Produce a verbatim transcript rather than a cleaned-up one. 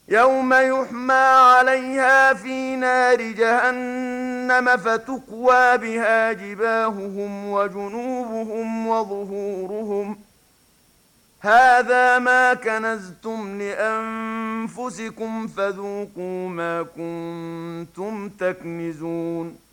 يوم يحمى عليها في نار جهنم فتكوى بها جباههم وجنوبهم وظهورهم هذا ما كنزتم لأنفسكم فذوقوا ما كنتم تكنزون